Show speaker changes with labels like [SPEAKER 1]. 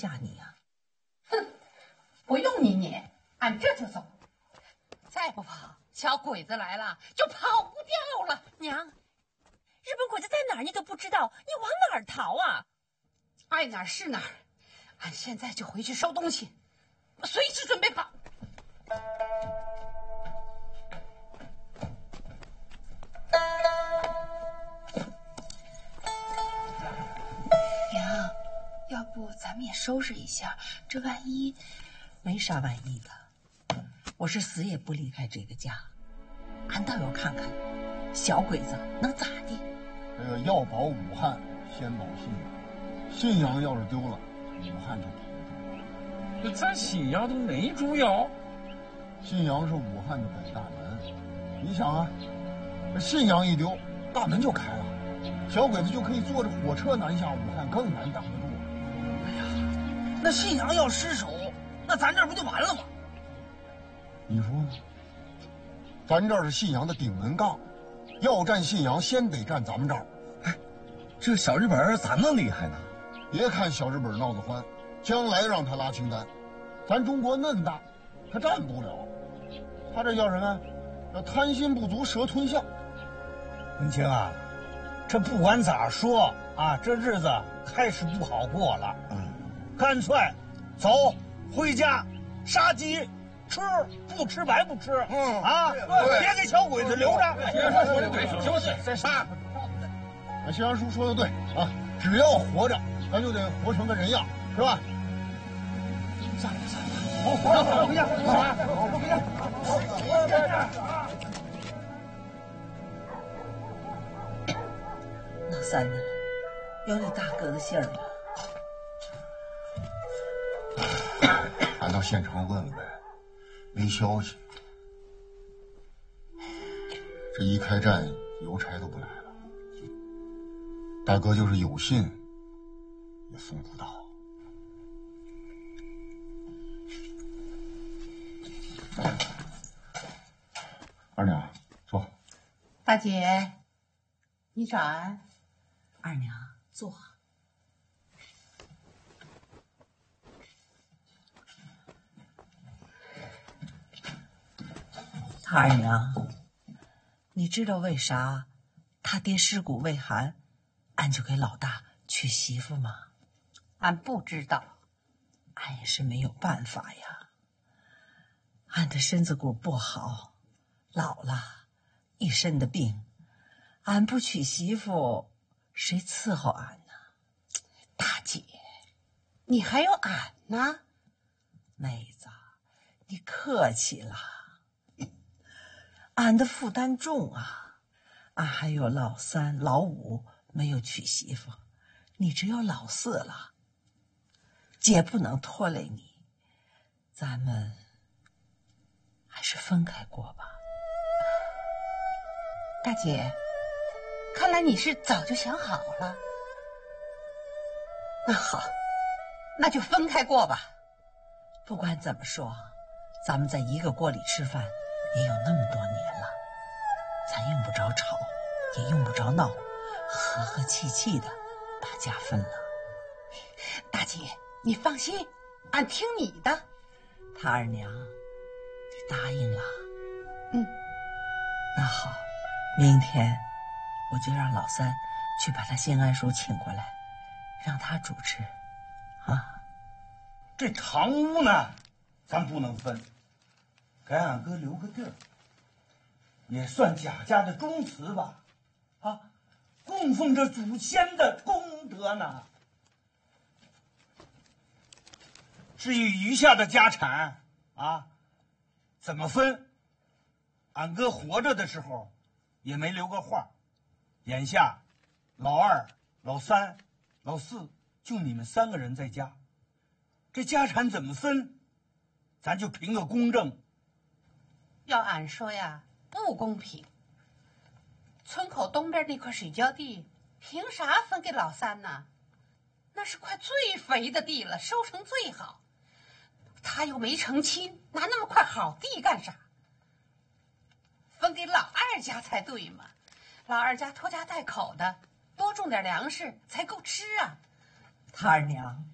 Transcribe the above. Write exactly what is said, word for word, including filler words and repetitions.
[SPEAKER 1] 下你呀、啊？
[SPEAKER 2] 哼，不用你撵，俺这就走。再不跑，小鬼子来了就跑不掉了。
[SPEAKER 1] 娘，日本鬼子在哪儿你都不知道，你往哪儿逃啊？
[SPEAKER 2] 爱哪儿是哪儿，俺现在就回去收东西，我随时准备跑。
[SPEAKER 3] 娘，要不咱们也收拾一下，这万一……
[SPEAKER 1] 没啥万一的，我是死也不离开这个家。俺倒要看看，小鬼子能咋地？
[SPEAKER 4] 这个要保武汉，先保信仰。信仰要是丢了，武汉就保不住。
[SPEAKER 5] 这咱信阳都没主要。
[SPEAKER 4] 信阳是武汉的北大门，你想啊，这信阳一丢，大门就开了，小鬼子就可以坐着火车南下武汉，更难挡得住。
[SPEAKER 6] 哎呀，那信阳要失守，那咱这不就完了吗？
[SPEAKER 4] 你说呢？咱这儿是信阳的顶门杠，要占信阳，先得占咱们这儿。
[SPEAKER 6] 哎，这小日本咋那么厉害呢？
[SPEAKER 4] 别看小日本闹得欢，将来让他拉清单，咱中国嫩大，他占不了。他这叫什么？叫贪心不足蛇吞象。
[SPEAKER 6] 文清啊，这不管咋说啊，这日子开始不好过了。嗯，干脆走回家杀鸡。吃不吃白不吃，嗯啊，别给小鬼子留着。
[SPEAKER 5] 先生说的对，休息再杀。
[SPEAKER 4] 那谢安叔说的对啊，只要活着，咱就得活成个人样，是吧？
[SPEAKER 6] 下来下来，好，好，回家，回家，回家。
[SPEAKER 1] 老三呢？有你大哥的信儿吗？
[SPEAKER 4] 俺到县城问了呗。没消息，这一开战，邮差都不来了。大哥就是有信，也送不到。二娘，坐。
[SPEAKER 2] 大姐，你找俺？
[SPEAKER 1] 二娘，坐。二娘，你知道为啥他爹尸骨未寒，俺就给老大娶媳妇吗？
[SPEAKER 2] 俺不知道，
[SPEAKER 1] 俺也是没有办法呀。俺的身子骨不好，老了，一身的病，俺不娶媳妇，谁伺候俺呢？
[SPEAKER 2] 大姐，你还有俺呢。
[SPEAKER 1] 妹子，你客气了。俺的负担重啊，俺还有老三、老五没有娶媳妇，你只有老四了。姐不能拖累你，咱们还是分开过吧。
[SPEAKER 2] 大姐，看来你是早就想好了。那好，那就分开过吧。
[SPEAKER 1] 不管怎么说，咱们在一个锅里吃饭也有那么多年了，咱用不着吵，也用不着闹，和和气气的把家分了。
[SPEAKER 2] 大姐，你放心，俺听你的。
[SPEAKER 1] 他二娘，你答应了？
[SPEAKER 2] 嗯，
[SPEAKER 1] 那好，明天我就让老三去把他新安叔请过来，让他主持。啊，
[SPEAKER 6] 这堂屋呢，咱不能分。给俺哥留个地儿，也算贾家的宗祠吧，啊，供奉着祖先的功德呢。至于余下的家产啊，怎么分？俺哥活着的时候也没留个话，眼下老二、老三、老四就你们三个人在家，这家产怎么分？咱就凭个公正。
[SPEAKER 2] 要俺说呀，不公平。村口东边那块水浇地，凭啥分给老三呢？那是块最肥的地了，收成最好。他又没成亲，拿那么块好地干啥？分给老二家才对嘛。老二家拖家带口的，多种点粮食才够吃啊。
[SPEAKER 1] 他二娘，